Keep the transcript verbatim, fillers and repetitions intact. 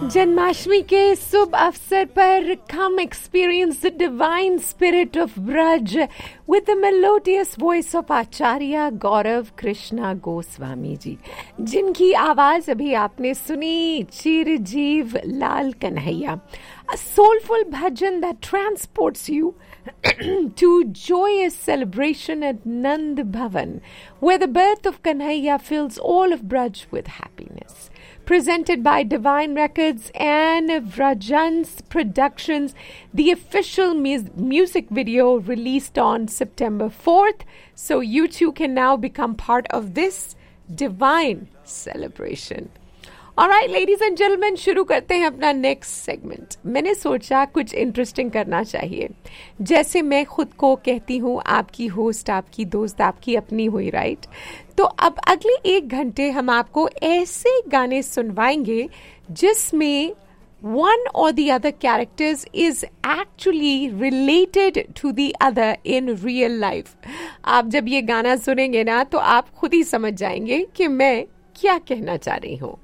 जन्माष्टमी के शुभ अवसर पर come experience the divine spirit of Braj with the melodious voice of Acharya Gaurav Krishna Goswami जी, जिनकी आवाज अभी आपने सुनी, चिरजीव लाल Kanhaiya. A soulful bhajan that transports you to joyous celebration at Nand Bhavan, where the birth of Kanhaiya fills all of Braj with happiness. Presented by Divine Records and Vrajans Productions, the official mu- music video released on September fourth. So you too can now become part of this divine celebration. Alright, ladies and gentlemen, शुरू करते हैं अपना next segment. मैंने सोचा कुछ interesting करना चाहिए. जैसे मैं खुद को कहती हूँ आपकी होस्ट, आपकी दोस्त, आपकी अपनी हुई, राइट? तो अब अगले एक घंटे हम आपको ऐसे गाने सुनवाएंगे जिसमें one or the other characters is actually related to the other in real life. आप जब ये गाना सुनेंगे ना तो आप खुद ही समझ जाएंगे कि मैं क्या कहना चाह रही हूँ.